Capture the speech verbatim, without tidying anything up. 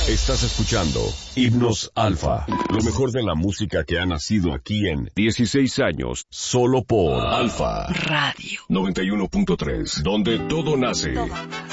Estás escuchando Himnos Alfa, lo mejor de la música que ha nacido aquí en dieciséis años, solo por Alfa Radio noventa y uno punto tres, donde todo nace. Toma más.